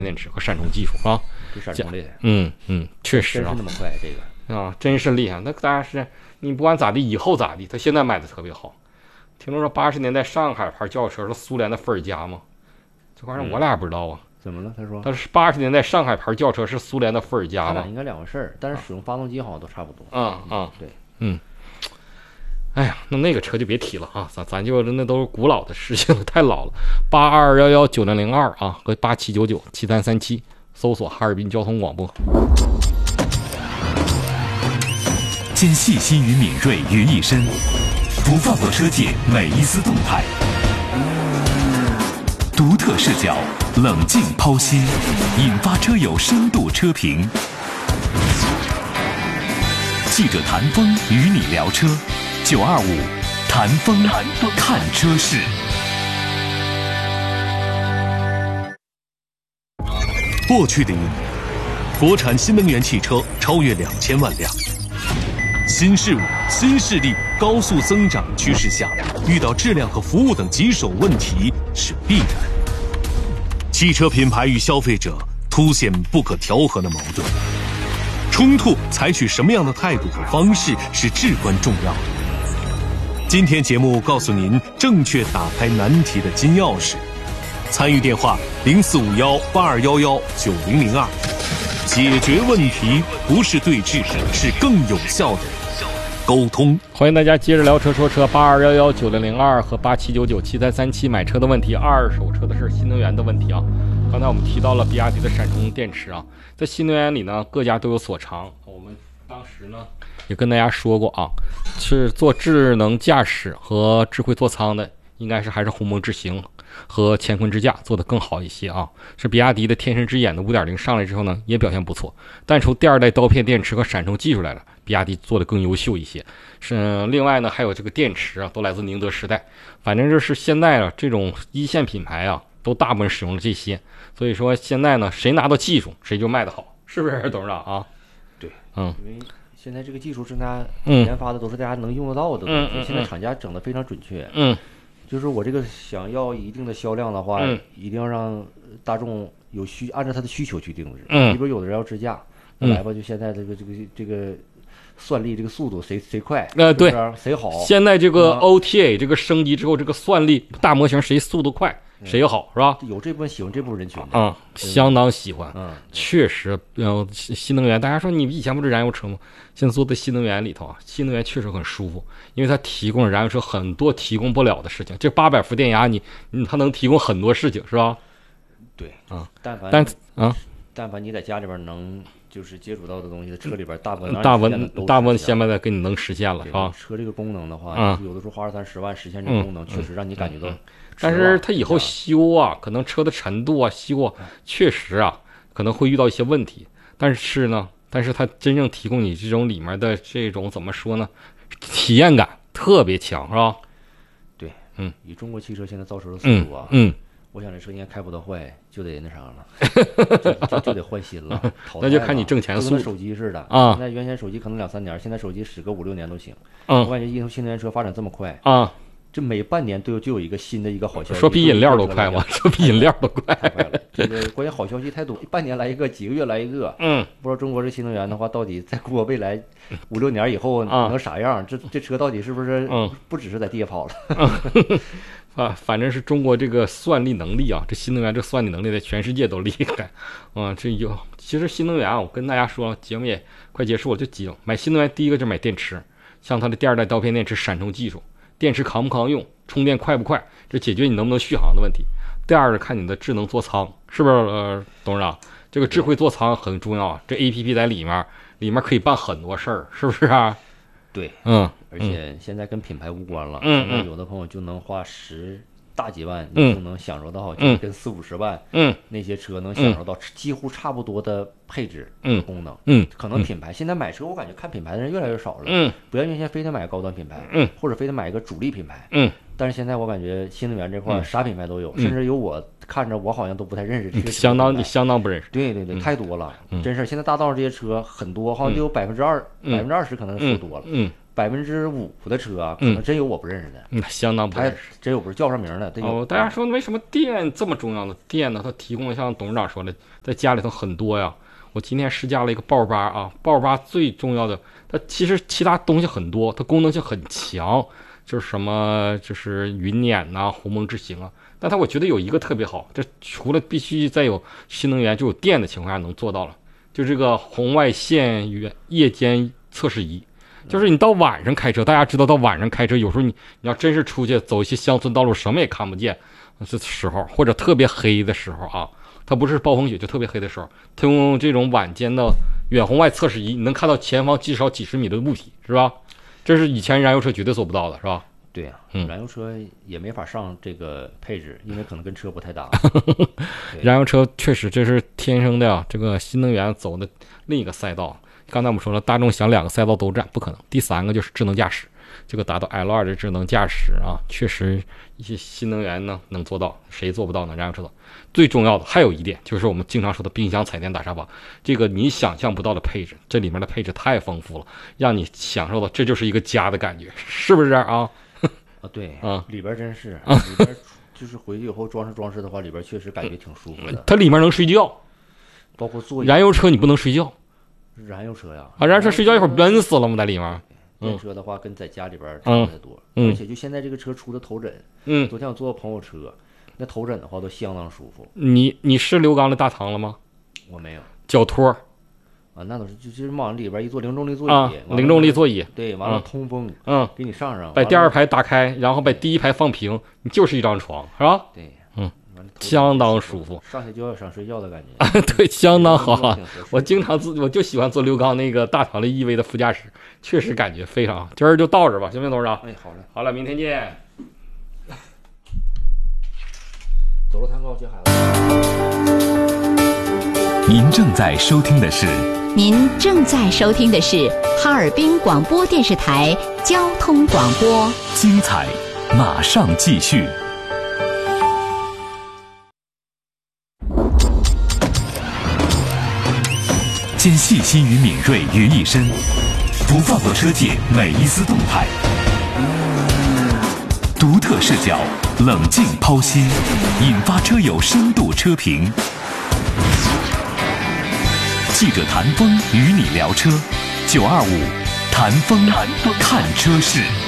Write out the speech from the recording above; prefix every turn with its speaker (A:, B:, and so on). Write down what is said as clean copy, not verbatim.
A: 电池和闪充技术啊，
B: 比闪充厉害。
A: 确实啊，
B: 真是那么快，这个
A: 啊，真是厉害。那当然是你不管咋地，以后咋地，他现在卖的特别好。听说80年代上海牌轿车是苏联的伏尔加吗？这玩意儿我俩也不知道啊。
B: 怎么了？他说
A: 他是80年代上海牌轿车是苏联的伏尔加吗？
B: 应该两回事儿，但是使用发动机好像都差不多。
A: 对，哎呀，那个车就别提了啊，咱就那都是古老的事情了，太老了。82119002啊和87997337，搜索哈尔滨交通广播。
C: 将细心与敏锐于一身，不放过车界每一丝动态。独特视角，冷静剖析，引发车友深度车评。记者谭峰与你聊车，925谭峰看车事。过去的1年，国产新能源汽车超越2000万辆。新事物、新势力高速增长趋势下，遇到质量和服务等棘手问题是必然。汽车品牌与消费者凸显不可调和的矛盾，冲突采取什么样的态度和方式是至关重要的。今天节目告诉您正确打开难题的金钥匙。参与电话045182119002。解决问题不是对峙，是更有效的沟通。
A: 欢迎大家接着聊车说车，82119002和87997337买车的问题，二手车的事，新能源的问题啊。刚才我们提到了比亚迪的闪充电池啊，在新能源里呢，各家都有所长。我们当时呢也跟大家说过啊，是做智能驾驶和智慧座舱的，应该是还是鸿蒙智行和乾坤智驾做得更好一些啊。是比亚迪的天神之眼的 5.0 上来之后呢，也表现不错，但从第2代刀片电池和闪充技术来了，比亚迪做得更优秀一些。是另外呢，还有这个电池啊，都来自宁德时代。反正就是现在啊，这种一线品牌啊，都大部分使用了这些。所以说现在呢，谁拿到技术，谁就卖得好，是不是董事长啊？
B: 对，因为现在这个技术是大家研发的，都是大家能用得到的东西。现在厂家整得非常准确。就是我这个想要一定的销量的话，一定要让大众按照他的需求去定制。比如有的人要支架，那来吧，就现在这个算力这个速度谁快，
A: 对，
B: 谁好。
A: 现在这个 OTA 这个升级之后，这个算力大模型谁速度快谁好，是吧？
B: 有这部分喜欢这部分人群的
A: 相当喜欢。确实，新能源，大家说你以前不是燃油车吗？现在做的新能源里头啊，新能源确实很舒服，因为它提供了燃油车很多提供不了的事情。这800伏电压它能提供很多事情，是吧？
B: 对
A: 但凡
B: 你在家里边能就是接触到的东西，车里边大部分
A: 现在给你能实现了，是吧？
B: 车这个功能的话，有的时候花20-30万实现这个功能，确实让你感觉到。
A: 但是它以后修啊，可能车的程度啊，修啊，确实啊，可能会遇到一些问题。但是它真正提供你这种里面的这种怎么说呢？体验感特别强，是吧？
B: 对，以中国汽车现在造车的速度啊，我想这车应该开不到坏，就得那啥了，就得换新了。
A: 那就看你挣钱速度。
B: 跟手机似的啊，现在原先手机可能2-3年，现在手机使个5-6年都行。我感觉一新能源车发展这么快
A: 啊，
B: 这每半年就有一个新的一个好消息。
A: 说比饮料都快吗？说比饮料都快。
B: 太快了，这个关键好消息太多，半年来一个，几个月来一个。不知道中国这新能源的话，到底在过未来5-6年以后能啥样？这车到底是不是不只是在地下跑了？
A: 反正是中国这个算力能力啊，这新能源这算力能力在全世界都厉害。其实新能源啊，我跟大家说，节目也快结束了，就急了。买新能源第一个就买电池，像它的第2代刀片电池闪充技术，电池扛不扛用，充电快不快，这解决你能不能续航的问题。第二个看你的智能座舱，是不是董事长？这个智慧座舱很重要啊，这 APP 在里面可以办很多事儿，是不是啊？
B: 对，而且现在跟品牌无关了，现在有的朋友就能花10大几万，你就能享受到，就跟40-50万，那些车能享受到几乎差不多的配置、功能，可能品牌现在买车，我感觉看品牌的人越来越少了，不像原先非得买个高端品牌，或者非得买一个主力品牌，但是现在我感觉新能源这块啥品牌都有，甚至有我看着我好像都不太认识这些车，
A: 你相当不认识，
B: 对，太多了，真是现在大道上这些车很多，好像就有20%可能说多了， 5%的车啊，可能真有我不认识的，
A: 相当不认识，
B: 真有不是叫上名的。
A: 大家说为什么电这么重要呢？电呢，它提供了像董事长说的，在家里头很多呀。我今天试驾了一个抱8啊，抱8最重要的，它其实其他东西很多，它功能性很强，就是什么就是云辇呐、鸿蒙智行啊。但它我觉得有一个特别好，这除了必须再有新能源就有电的情况下能做到了，就这个红外线夜间测试仪。就是你到晚上开车，大家知道到晚上开车，有时候你要真是出去走一些乡村道路，什么也看不见这时候，或者特别黑的时候啊，它不是暴风雪就特别黑的时候，它用这种晚间的远红外测试仪，你能看到前方至少几十米的物体，是吧？这是以前燃油车绝对做不到的，是吧？
B: 对呀，燃油车也没法上这个配置，因为可能跟车不太搭。
A: 燃油车确实这是天生的呀，这个新能源走的另一个赛道。刚才我们说了，大众想2个赛道都占不可能。第3个就是智能驾驶，这个达到 L2 的智能驾驶啊，确实一些新能源呢能做到，谁做不到呢？燃油车最重要的还有一点就是我们经常说的冰箱、彩电、大沙发，这个你想象不到的配置，这里面的配置太丰富了，让你享受到这就是一个家的感觉，是不是啊？
B: 对啊，里边真是里边就是回去以后装饰的话，里边确实感觉挺舒服的。
A: 它里面能睡觉，
B: 包括座椅。
A: 燃油车你不能睡觉。
B: 燃油车呀，
A: 燃油车睡觉一会儿闷死了嘛，在里面。
B: 电车的话跟在家里边差不太多，而且就现在这个车出的头枕，昨天我坐朋友车，那头枕的话都相当舒服。
A: 你是刘刚的大堂了吗？
B: 我没有。
A: 脚托
B: 啊，那都是就是往里边一坐零重力座椅，
A: 零重力座椅，
B: 对，完了通风，给你上，
A: 把第2排打开，然后把第1排放平，你就是一张床，是吧？
B: 对，
A: 相当舒服，
B: 上去就要想睡觉的感觉。
A: 对，相当好。我就喜欢坐刘刚那个大堂的EV的副驾驶，确实感觉非常好。今儿就到这吧，行不行，董事长？
B: 哎，好嘞，
A: 好了，明天见。
B: 走路探高接孩子。
C: 您正在收听的是
D: 哈尔滨广播电视台交通广播，
C: 精彩马上继续。兼细心与敏锐于一身，不放过车界每一丝动态，独特视角，冷静剖析，引发车友深度车评。记者谭峰与你聊车，925谈风看车事。